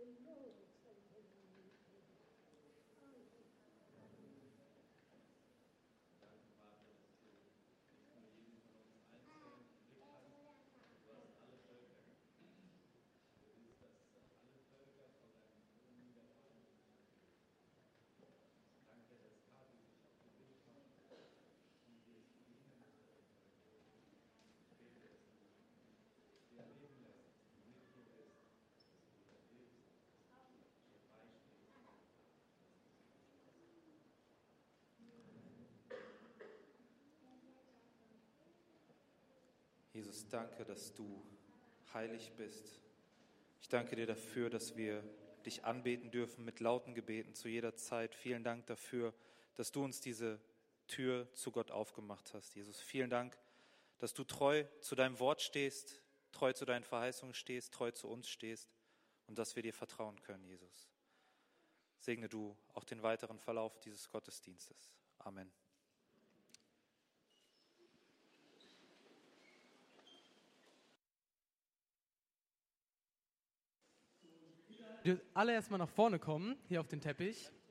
Jesus, danke, dass du heilig bist. Ich danke dir dafür, dass wir dich anbeten dürfen mit lauten Gebeten zu jeder Zeit. Vielen Dank dafür, dass du uns diese Tür zu Gott aufgemacht hast. Jesus, vielen Dank, dass du treu zu deinem Wort stehst, treu zu deinen Verheißungen stehst, treu zu uns stehst und dass wir dir vertrauen können, Jesus. Segne du auch den weiteren Verlauf dieses Gottesdienstes. Amen. Wir alle erstmal nach vorne kommen, hier auf den Teppich.